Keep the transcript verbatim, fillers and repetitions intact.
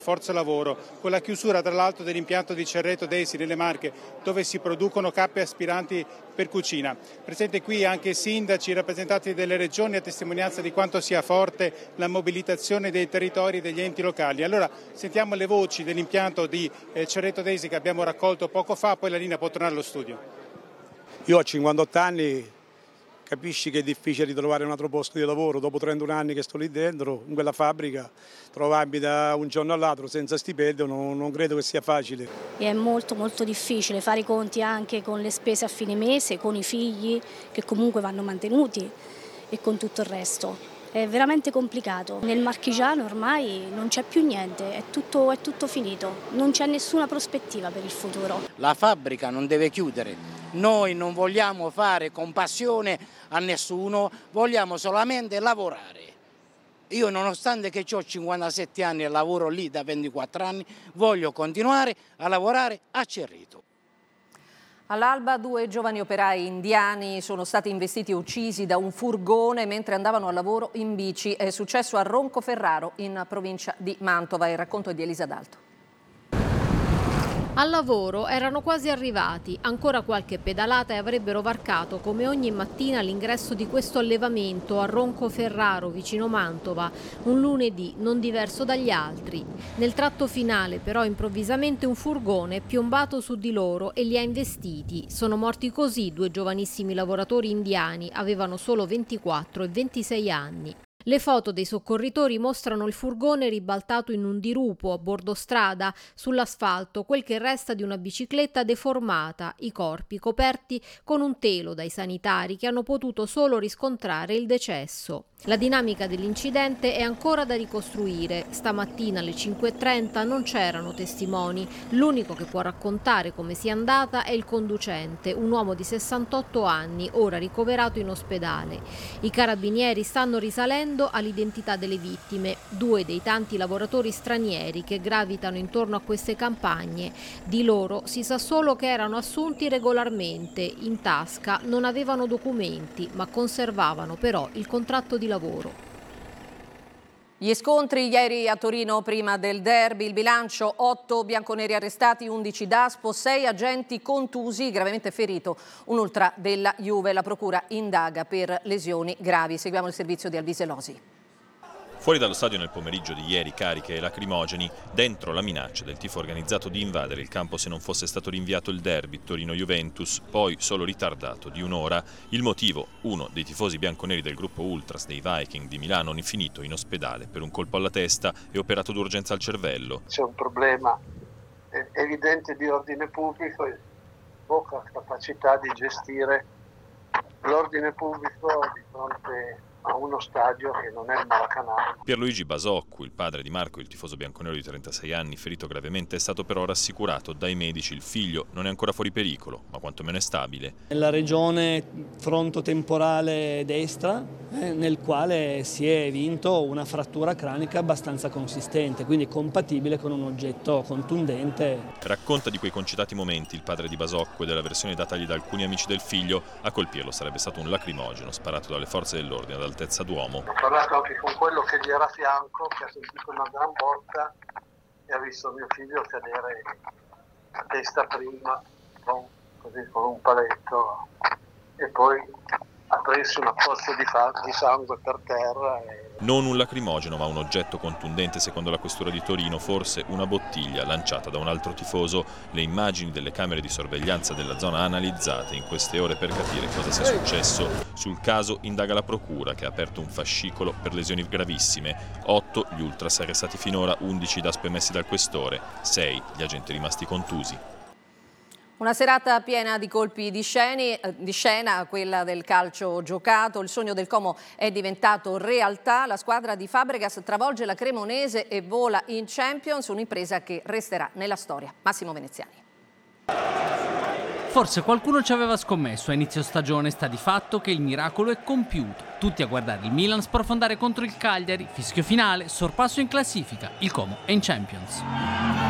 Forza lavoro, con la chiusura tra l'altro dell'impianto di Cerreto Desi nelle Marche, dove si producono cappe aspiranti per cucina. Presente qui anche sindaci, rappresentanti delle regioni, a testimonianza di quanto sia forte la mobilitazione dei territori e degli enti locali. Allora sentiamo le voci dell'impianto di eh, Cerreto Desi che abbiamo raccolto poco fa, poi la linea può tornare allo studio. Io ho cinquantotto anni. Capisci che è difficile ritrovare un altro posto di lavoro, dopo trentuno anni che sto lì dentro, in quella fabbrica, trovarmi da un giorno all'altro senza stipendio non, non credo che sia facile. È molto molto difficile fare i conti anche con le spese a fine mese, con i figli che comunque vanno mantenuti e con tutto il resto. È veramente complicato. Nel marchigiano ormai non c'è più niente, è tutto, è tutto finito, non c'è nessuna prospettiva per il futuro. La fabbrica non deve chiudere. Noi non vogliamo fare compassione a nessuno, vogliamo solamente lavorare. Io nonostante che ho cinquantasette anni e lavoro lì da ventiquattro anni, voglio continuare a lavorare a Cerreto. All'alba due giovani operai indiani sono stati investiti e uccisi da un furgone mentre andavano al lavoro in bici. È successo a Roncoferraro in provincia di Mantova. Il racconto è di Elisa D'Alto. Al lavoro erano quasi arrivati, ancora qualche pedalata e avrebbero varcato come ogni mattina l'ingresso di questo allevamento a Roncoferraro vicino Mantova, un lunedì non diverso dagli altri. Nel tratto finale però improvvisamente un furgone è piombato su di loro e li ha investiti. Sono morti così due giovanissimi lavoratori indiani, avevano solo ventiquattro e ventisei anni. Le foto dei soccorritori mostrano il furgone ribaltato in un dirupo a bordo strada, sull'asfalto, quel che resta di una bicicletta deformata, i corpi coperti con un telo dai sanitari che hanno potuto solo riscontrare il decesso. La dinamica dell'incidente è ancora da ricostruire. Stamattina alle cinque e trenta non c'erano testimoni. L'unico che può raccontare come sia andata è il conducente, un uomo di sessantotto anni, ora ricoverato in ospedale. I carabinieri stanno risalendo all'identità delle vittime, due dei tanti lavoratori stranieri che gravitano intorno a queste campagne. Di loro si sa solo che erano assunti regolarmente, in tasca non avevano documenti, ma conservavano però il contratto di lavoro. Gli scontri ieri a Torino prima del derby, il bilancio otto bianconeri arrestati, undici Daspo, sei agenti contusi, gravemente ferito un ultra della Juve. La procura indaga per lesioni gravi. Seguiamo il servizio di Alvise Losi. Fuori dallo stadio nel pomeriggio di ieri cariche e lacrimogeni, dentro la minaccia del tifo organizzato di invadere il campo se non fosse stato rinviato il derby Torino-Juventus, poi solo ritardato di un'ora. Il motivo, uno dei tifosi bianconeri del gruppo Ultras dei Viking di Milano, finito in ospedale per un colpo alla testa e operato d'urgenza al cervello. C'è un problema evidente di ordine pubblico e poca capacità di gestire l'ordine pubblico di fronte a uno stadio che non è il Maracanã. Pierluigi Basoccu, il padre di Marco, il tifoso bianconero di trentasei anni, ferito gravemente, è stato però rassicurato dai medici. Il figlio non è ancora fuori pericolo, ma quantomeno è stabile. Nella regione frontotemporale destra, eh, nel quale si è evinto una frattura cranica abbastanza consistente, quindi compatibile con un oggetto contundente. Racconta di quei concitati momenti il padre di Basoccu e della versione datagli da alcuni amici del figlio. A colpirlo sarebbe stato un lacrimogeno sparato dalle forze dell'ordine ad altezza d'uomo. Ho parlato anche con quello che gli era a fianco, che ha sentito una gran botta e ha visto mio figlio cadere a testa prima con, così, con un paletto e poi ha preso una pozza di, di sangue per terra. E... Non un lacrimogeno, ma un oggetto contundente, secondo la questura di Torino, forse una bottiglia lanciata da un altro tifoso. Le immagini delle camere di sorveglianza della zona analizzate in queste ore per capire cosa sia successo. Sul caso indaga la procura, che ha aperto un fascicolo per lesioni gravissime. Otto gli ultras arrestati finora, undici Daspo emessi dal questore, sei gli agenti rimasti contusi. Una serata piena di colpi di, sceni, di scena, quella del calcio giocato. Il sogno del Como è diventato realtà. La squadra di Fabregas travolge la Cremonese e vola in Champions, un'impresa che resterà nella storia. Massimo Veneziani. Forse qualcuno ci aveva scommesso, a inizio stagione sta di fatto che il miracolo è compiuto. Tutti a guardare il Milan sprofondare contro il Cagliari, fischio finale, sorpasso in classifica, il Como è in Champions.